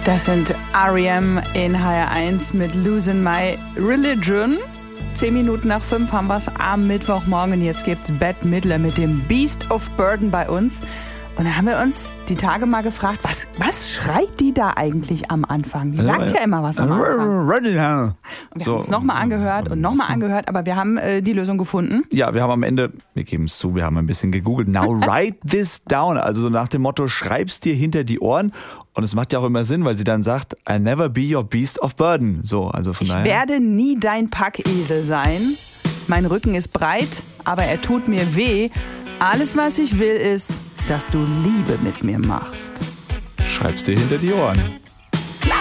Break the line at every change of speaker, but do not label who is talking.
Das sind R.E.M. in HR1 mit Losing My Religion. 10 Minuten nach 5 haben wir es am Mittwochmorgen. Und jetzt gibt's Bette Midler mit dem Beast of Burden bei uns. Und da haben wir uns die Tage mal gefragt, was schreit die da eigentlich am Anfang? Die sagt ja immer was am Anfang. Und wir haben es nochmal angehört und nochmal angehört, aber wir haben die Lösung gefunden.
Ja, wir haben am Ende, wir geben es zu, wir haben ein bisschen gegoogelt. Now write this down. Also so nach dem Motto, schreib's dir hinter die Ohren. Und es macht ja auch immer Sinn, weil sie dann sagt, I'll never be your beast of burden. So, also von daher.
Ich werde nie dein Packesel sein. Mein Rücken ist breit, aber er tut mir weh. Alles, was ich will, ist, dass du Liebe mit mir machst.
Schreib's dir hinter die Ohren.